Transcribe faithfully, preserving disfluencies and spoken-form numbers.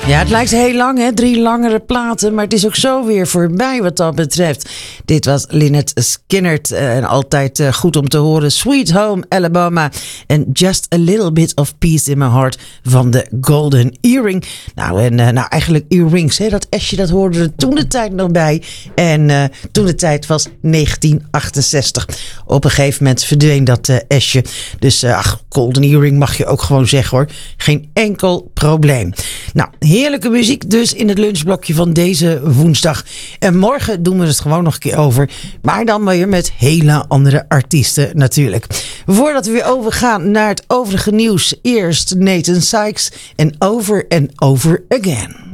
Ja, het lijkt heel lang, hè? Drie langere platen, maar het is ook zo weer voorbij wat dat betreft. Dit was Lynyrd Skynyrd uh, en altijd uh, goed om te horen. Sweet Home Alabama en Just a Little Bit of Peace in My Heart van de Golden Earring. Nou, en uh, nou eigenlijk earrings, hè? Dat S'je, dat hoorde er toen de tijd nog bij. En uh, toen de tijd was negentien achtenzestig. Op een gegeven moment verdween dat uh, S'je. Dus uh, ach, Golden Earring mag je ook gewoon zeggen, hoor. Geen enkel probleem. Nou, heerlijke muziek dus in het lunchblokje van deze woensdag. En morgen doen we het gewoon nog een keer over. Maar dan weer met hele andere artiesten natuurlijk. Voordat we weer overgaan naar het overige nieuws. Eerst Nathan Sykes en Over and Over Again.